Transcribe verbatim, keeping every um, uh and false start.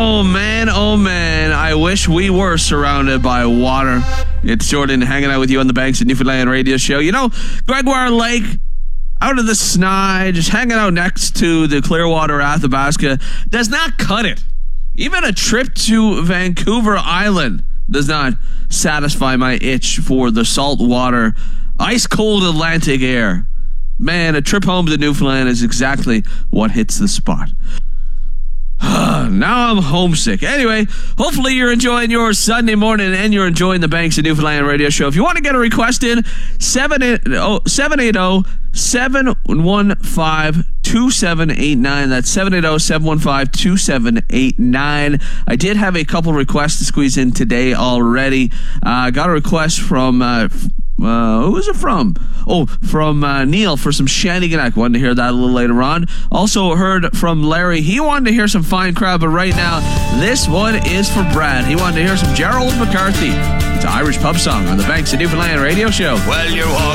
oh man, oh man. I wish we were surrounded by water. It's Jordan hanging out with you on the Banks of Newfoundland radio show. You know, Gregoire Lake, out of the Snai, just hanging out next to the Clearwater Athabasca, does not cut it. Even a trip to Vancouver Island does not satisfy my itch for the salt water, ice cold Atlantic air. Man, a trip home to Newfoundland is exactly what hits the spot. Now I'm homesick. Anyway, hopefully you're enjoying your Sunday morning and you're enjoying the Banks of Newfoundland radio show. If you want to get a request in, seven eight zero, seven one five, two seven eight nine. That's seven eight zero, seven one five, two seven eight nine. I did have a couple requests to squeeze in today already. I uh, got a request from... Uh, Uh, who is it from? Oh, from uh, Neil for some Shanneyganack. Wanted to hear that a little later on. Also heard from Larry. He wanted to hear some Fine Crowd, but right now, this one is for Brad. He wanted to hear some Gerald McCarthy. It's an Irish pub song on the Banks of Newfoundland radio show. Well, you all